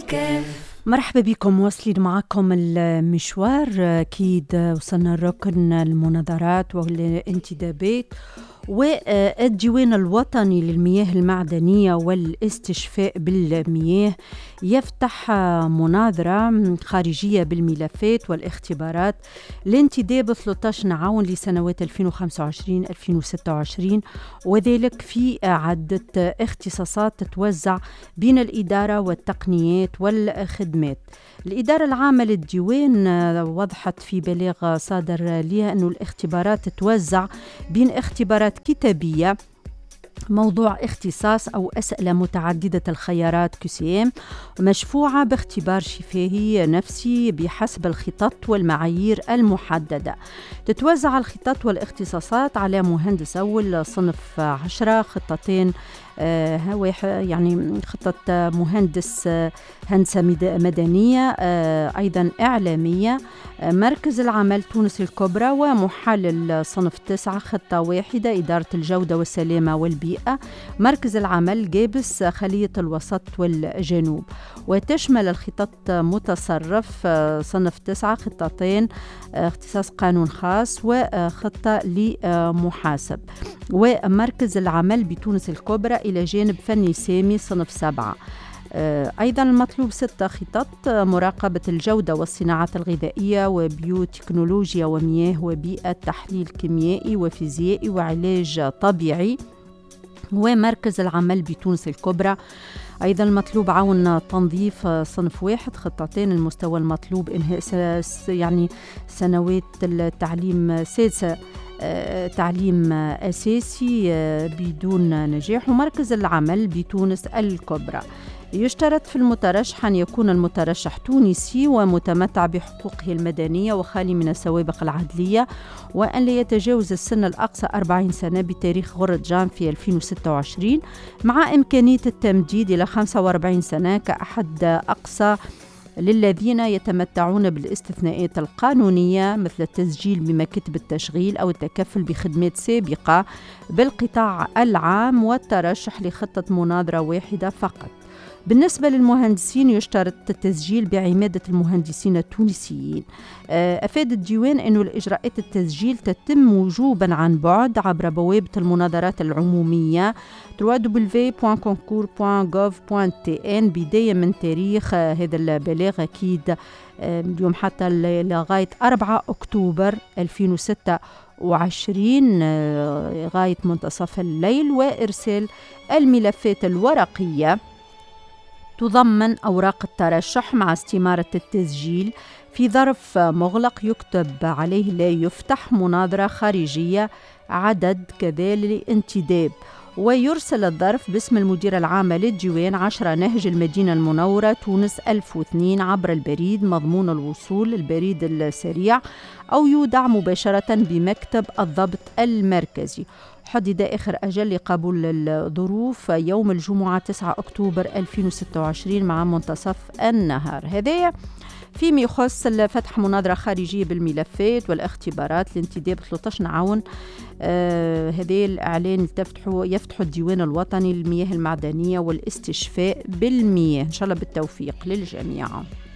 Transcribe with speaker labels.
Speaker 1: الكاف.
Speaker 2: مرحبا بكم، واصلين معكم المشوار. أكيد وصلنا لركن المناظرات والانتدابات والديوان الوطني للمياه المعدنية والاستشفاء بالمياه يفتح مناظرة خارجية بالملفات والاختبارات لانتداب 13 عون لسنوات 2025-2026، وذلك في عدة اختصاصات تتوزع بين الإدارة والتقنيات والخدمات. الإدارة العامة للديوان وضحت في بلاغ صادر لها أن الاختبارات تتوزع بين اختبارات كتابية موضوع اختصاص أو أسئلة متعددة الخيارات QCM مشفوعة باختبار شفاهي نفسي بحسب الخطط والمعايير المحددة. تتوزع الخطط والاختصاصات على مهندس أول صنف 10 خطتين، يعني خطة مهندس هندسة مدنية، أيضا إعلامية، مركز العمل تونس الكبرى، ومحلل صنف 9 خطة واحدة إدارة الجودة والسلامة والبيئة، مركز العمل جابس خلية الوسط والجنوب. وتشمل الخطط متصرف صنف 9 خطتين اختصاص قانون خاص وخطة لمحاسب، ومركز العمل بتونس الكبرى إلى جانب فني سامي صنف 7. أيضا المطلوب 6 خطط مراقبة الجودة والصناعات الغذائية وبيوتكنولوجيا ومياه وبيئة تحليل كيميائي وفيزيائي وعلاج طبيعي، ومركز العمل بتونس الكبرى. أيضا المطلوب عون تنظيف صنف 1 خطتين المستوى المطلوب إنهاء يعني سنوات التعليم سادسة تعليم أساسي بدون نجاح، ومركز العمل بتونس الكبرى. يشترط في المترشح أن يكون المترشح تونسي ومتمتع بحقوقه المدنية وخالي من السوابق العدلية، وأن لا يتجاوز السن الأقصى 40 سنة بتاريخ غرة جان في 2026، مع إمكانية التمديد إلى 45 سنة كأحد أقصى للذين يتمتعون بالاستثناءات القانونية مثل التسجيل بمكاتب التشغيل أو التكفل بخدمات سابقة بالقطاع العام، والترشح لخطة مناظرة واحدة فقط. بالنسبة للمهندسين يشترط التسجيل بعمادة المهندسين التونسيين. أفاد الديوان أن الإجراءات التسجيل تتم وجوبا عن بعد عبر بوابة المناظرات العمومية www.concours.gov.tn بداية من تاريخ هذا البلاغ أكيد اليوم حتى لغاية 4 أكتوبر 2026 غاية منتصف الليل. وإرسال الملفات الورقية تضمن أوراق الترشح مع استمارة التسجيل في ظرف مغلق يكتب عليه لا يفتح مناظرة خارجية عدد كذا للانتداب، ويرسل الظرف باسم المديرة العامة للديوان 10 نهج المدينة المنورة تونس 1002 عبر البريد مضمون الوصول البريد السريع، أو يودع مباشرة بمكتب الضبط المركزي. حدد آخر أجل لقبول الظروف يوم الجمعة 9 أكتوبر 2026 مع منتصف النهار. هذا فيما يخص فتح مناظرة خارجية بالملفات والاختبارات لانتداب 13 عون. هذا الإعلان يفتح الديوان الوطني للمياه المعدنية والاستشفاء بالمياه. إن شاء الله بالتوفيق للجميع.